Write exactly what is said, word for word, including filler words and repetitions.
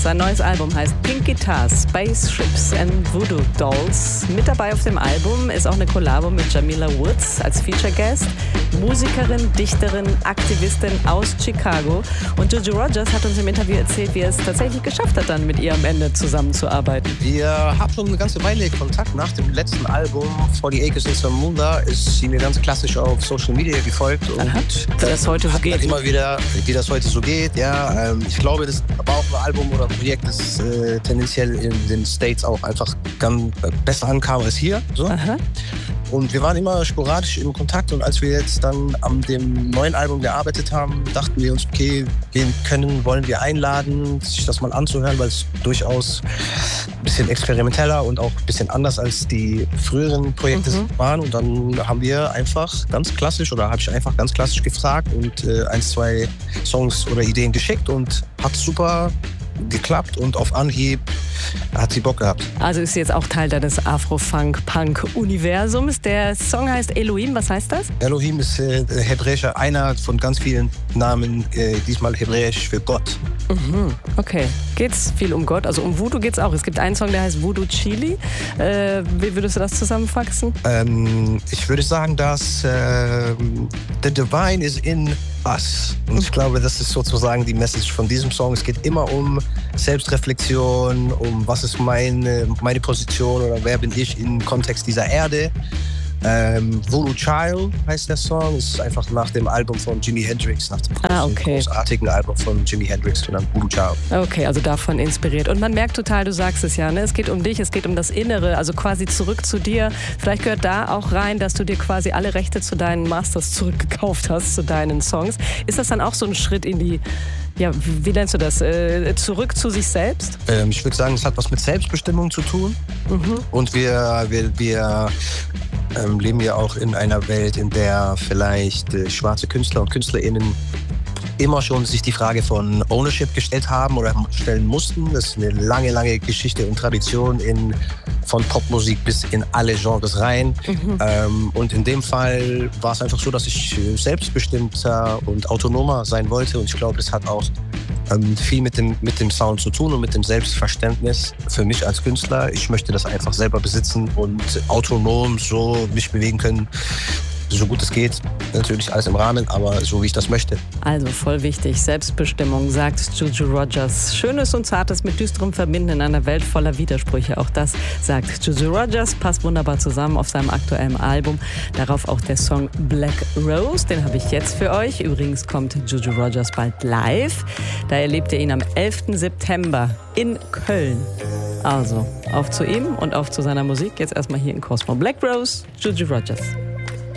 Sein neues Album heißt Pink Guitars, Spaceships and Voodoo Dolls. Mit dabei auf dem Album ist auch eine Kollabo mit Jamila Woods als Feature Guest. Musikerin, Dichterin, Aktivistin aus Chicago. Und Jojo Rogers hat uns im Interview erzählt, wie er es tatsächlich geschafft hat, dann mit ihr am Ende zusammenzuarbeiten. Wir haben schon eine ganze Weile Kontakt. Nach dem letzten Album, forty Acres in Zamunda, ist sie mir ganz klassisch auf Social Media gefolgt. Und Aha, wie das heute so geht. Immer wieder, wie das heute so geht. Ja, ähm, ich glaube, das war auch ein Album oder ein Projekt, das äh, tendenziell in den States auch einfach ganz äh, besser ankam als hier. So. Aha. Und wir waren immer sporadisch im Kontakt und als wir jetzt dann an dem neuen Album gearbeitet haben, dachten wir uns, okay, wen können, wollen wir einladen, sich das mal anzuhören, weil es durchaus ein bisschen experimenteller und auch ein bisschen anders als die früheren Projekte mhm. waren. Und dann haben wir einfach ganz klassisch oder habe ich einfach ganz klassisch gefragt und äh, ein, zwei Songs oder Ideen geschickt und hat super geklappt und auf Anhieb hat sie Bock gehabt. Also ist sie jetzt auch Teil deines Afro-Funk-Punk-Universums. Der Song heißt Elohim, was heißt das? Elohim ist äh, hebräischer, einer von ganz vielen Namen, äh, diesmal hebräisch für Gott. Mhm, okay. Geht's viel um Gott? Also um Voodoo geht's auch. Es gibt einen Song, der heißt Voodoo Chili. Äh, wie würdest du das zusammenfassen? Ähm, ich würde sagen, dass äh, the divine is in us. Und ich glaube, das ist sozusagen die Message von diesem Song. Es geht immer um Selbstreflexion, um was ist meine, meine Position oder wer bin ich im Kontext dieser Erde. Ähm, Voodoo Child heißt der Song. Es ist einfach nach dem Album von Jimi Hendrix, nach dem ah, okay. großartigen Album von Jimi Hendrix genannt Voodoo Child. Okay, also davon inspiriert. Und man merkt total, du sagst es ja, ne? Es geht um dich, es geht um das Innere, also quasi zurück zu dir. Vielleicht gehört da auch rein, dass du dir quasi alle Rechte zu deinen Masters zurückgekauft hast, zu deinen Songs. Ist das dann auch so ein Schritt in die, ja, wie nennst du das, äh, zurück zu sich selbst? Ähm, ich würde sagen, es hat was mit Selbstbestimmung zu tun. Mhm. Und wir, wir, wir ähm, leben ja auch in einer Welt, in der vielleicht äh, schwarze Künstler und KünstlerInnen immer schon sich die Frage von Ownership gestellt haben oder stellen mussten. Das ist eine lange, lange Geschichte und Tradition in, von Popmusik bis in alle Genres rein. Mhm. Ähm, und in dem Fall war es einfach so, dass ich selbstbestimmter und autonomer sein wollte. Und ich glaube, das hat auch ähm, viel mit dem, mit dem Sound zu tun und mit dem Selbstverständnis für mich als Künstler. Ich möchte das einfach selber besitzen und autonom so mich bewegen können, so gut es geht. Natürlich alles im Rahmen, aber so wie ich das möchte. Also voll wichtig. Selbstbestimmung, sagt Jojo Rogers. Schönes und Zartes mit Düsterem verbinden in einer Welt voller Widersprüche. Auch das sagt Jojo Rogers. Passt wunderbar zusammen auf seinem aktuellen Album. Darauf auch der Song Black Rose. Den habe ich jetzt für euch. Übrigens kommt Jojo Rogers bald live. Da erlebt ihr ihn am elften September in Köln. Also auf zu ihm und auf zu seiner Musik. Jetzt erstmal hier in Cosmo. Black Rose, Jojo Rogers.